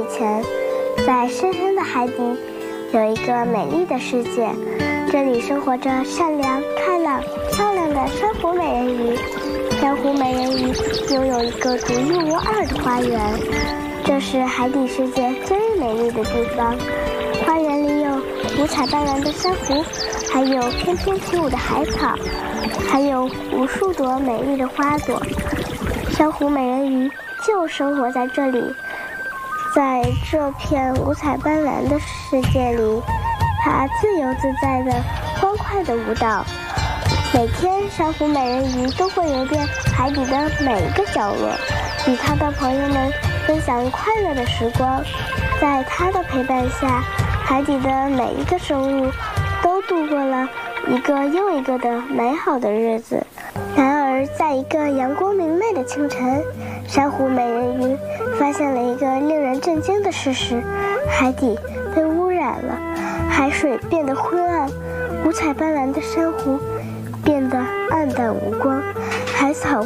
以前，在深深的海底有一个美丽的世界，这里生活着善良、开朗、漂亮的珊瑚美人鱼。珊瑚美人鱼拥有一个独一无二的花园，这是海底世界最美丽的地方。花园里有五彩斑斓的珊瑚，还有翩翩起舞的海草，还有无数朵美丽的花朵。珊瑚美人鱼就生活在这里，在这片五彩斑斓的世界里，它自由自在的欢快的舞蹈。每天珊瑚美人鱼都会游遍海底的每一个角落，与她的朋友们分享快乐的时光。在她的陪伴下，海底的每一个生物都度过了一个又一个的美好的日子。然而在一个阳光明媚的清晨，珊瑚美人鱼发现了一个令人震惊的事实：海底被污染了，海水变得昏暗，五彩斑斓的珊瑚变得暗淡无光，海草